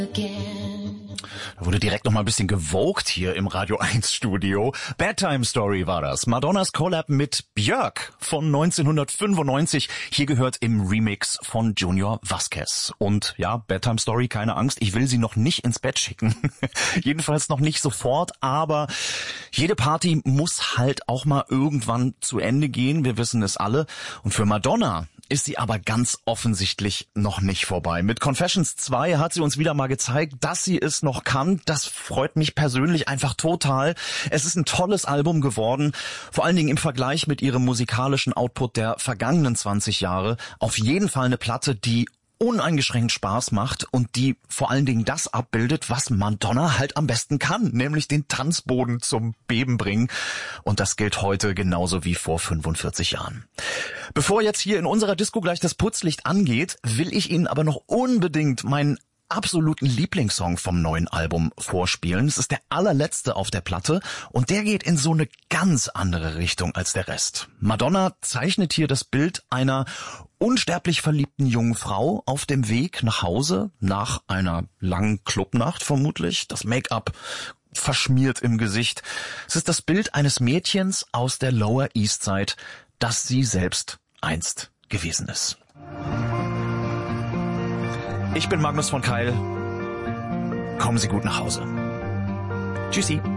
Da wurde direkt noch mal ein bisschen gewogt hier im Radio 1 Studio. Bedtime Story war das. Madonnas Collab mit Björk von 1995. Hier gehört im Remix von Junior Vasquez. Und ja, Bedtime Story, keine Angst, ich will sie noch nicht ins Bett schicken. Jedenfalls noch nicht sofort, aber jede Party muss halt auch mal irgendwann zu Ende gehen. Wir wissen es alle. Und für Madonna ist sie aber ganz offensichtlich noch nicht vorbei. Mit Confessions 2 hat sie uns wieder mal gezeigt, dass sie es noch kann. Das freut mich persönlich einfach total. Es ist ein tolles Album geworden, vor allen Dingen im Vergleich mit ihrem musikalischen Output der vergangenen 20 Jahre. Auf jeden Fall eine Platte, die uneingeschränkt Spaß macht und die vor allen Dingen das abbildet, was Madonna halt am besten kann, nämlich den Tanzboden zum Beben bringen. Und das gilt heute genauso wie vor 45 Jahren. Bevor jetzt hier in unserer Disco gleich das Putzlicht angeht, will ich Ihnen aber noch unbedingt meinen absoluten Lieblingssong vom neuen Album vorspielen. Es ist der allerletzte auf der Platte und der geht in so eine ganz andere Richtung als der Rest. Madonna zeichnet hier das Bild einer unsterblich verliebten jungen Frau auf dem Weg nach Hause, nach einer langen Clubnacht vermutlich. Das Make-up verschmiert im Gesicht. Es ist das Bild eines Mädchens aus der Lower East Side, das sie selbst einst gewesen ist. Ich bin Magnus von Keil. Kommen Sie gut nach Hause. Tschüssi.